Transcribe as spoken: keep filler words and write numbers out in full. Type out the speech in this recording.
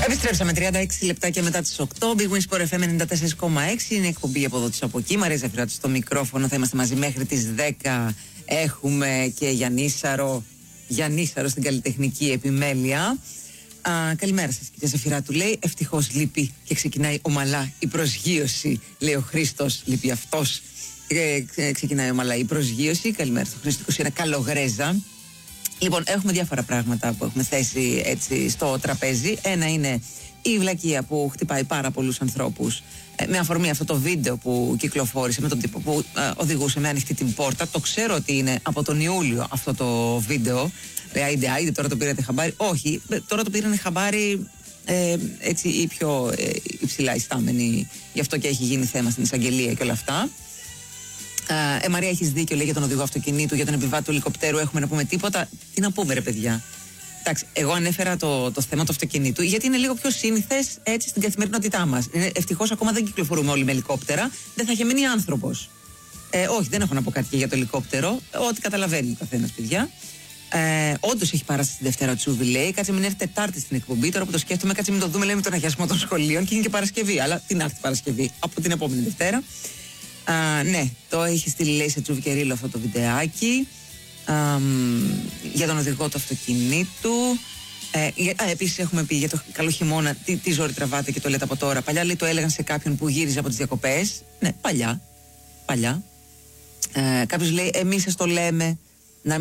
Επιστρέψαμε τριάντα έξι λεπτάκια μετά τις οκτώ. Big Win Sport εφ εμ ενενήντα τέσσερα κόμμα έξι. Είναι εκπομπή από εδώ της από εκεί. Μαρία Ζαφυράτη στο μικρόφωνο. Θα είμαστε μαζί μέχρι τις δέκα. Έχουμε και Γιαννίσαρο. Γιαννίσαρο στην καλλιτεχνική επιμέλεια. Α, καλημέρα σας, κυρία Ζαφυράτου. Λέει: ευτυχώς λείπει και ξεκινάει ομαλά η προσγείωση. Λέει ο Χρήστος: λείπει αυτός. Και ξεκινάει ομαλά η προσγείωση. Καλημέρα στο Χρήστο είκοσι ένα Καλογρέζα. Λοιπόν, έχουμε διάφορα πράγματα που έχουμε θέσει έτσι στο τραπέζι. Ένα είναι η βλακεία που χτυπάει πάρα πολλούς ανθρώπους. Ε, με αφορμή αυτό το βίντεο που κυκλοφόρησε με τον τύπο που ε, οδηγούσε με ανοιχτή την πόρτα. Το ξέρω ότι είναι από τον Ιούλιο αυτό το βίντεο. Ε, άιντε, άιντε, τώρα το πήρατε χαμπάρι. Όχι, τώρα το πήρανε χαμπάρι ε, έτσι οι πιο ε, υψηλά ιστάμενοι. Γι' αυτό και έχει γίνει θέμα στην εισαγγελία και όλα αυτά. Ε, Μαρία, έχεις δίκιο, λέει, για τον οδηγό αυτοκινήτου, για τον επιβάτη του ελικοπτέρου. Έχουμε να πούμε τίποτα? Τι να πούμε, ρε παιδιά. Εντάξει, εγώ ανέφερα το, το θέμα του αυτοκινήτου γιατί είναι λίγο πιο σύνηθες έτσι στην καθημερινότητά μας. Ευτυχώς ακόμα δεν κυκλοφορούμε όλοι με ελικόπτερα. Δεν θα είχε μείνει άνθρωπος. Ε, όχι, δεν έχω να πω κάτι και για το ελικόπτερο. Ό,τι καταλαβαίνει ο καθένας, παιδιά. Ε, όντως έχει παράσταση τη Δευτέρα Τσούβι, λέει. Κάτσε μην έρθει Τετάρτη στην εκπομπή. Τώρα που το σκέφτομαι, κάτσε μην το δούμε, λέει, με τον αγιασμό των σχολείων και είναι και Παρασκευή. Αλλά την άρθει Παρασκευή από την επόμενη Δευτέρα. Α, ναι, το έχει στείλει, λέει, σε Τσούβι και Ρίλο αυτό το βιντεάκι. Α, για τον οδηγό του αυτοκινήτου. Ε, Επίσης έχουμε πει για το καλό χειμώνα τι, τι ζόρι τραβάτε και το λέτε από τώρα. Παλιά, λέει, το έλεγαν σε κάποιον που γύριζε από τις διακοπές. Ναι, παλιά. Παλιά. Ε, Κάποιος λέει: εμείς σας το λέμε.